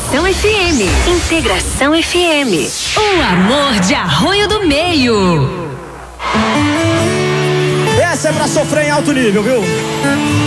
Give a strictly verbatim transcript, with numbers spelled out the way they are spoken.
Integração F M. Integração F M. O amor de Arroio do Meio. Essa é pra sofrer em alto nível, viu?